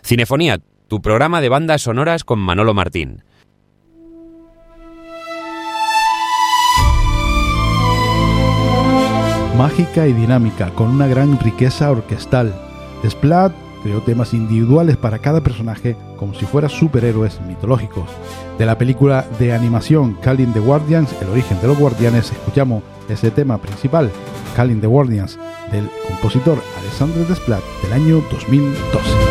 Cinefonía, tu programa de bandas sonoras con Manolo Martín. Mágica y dinámica, con una gran riqueza orquestal. Desplat creó temas individuales para cada personaje como si fueran superhéroes mitológicos. De la película de animación Calling the Guardians, el origen de los guardianes, escuchamos ese tema principal, Calling the Guardians, del compositor Alexandre Desplat, del año 2012.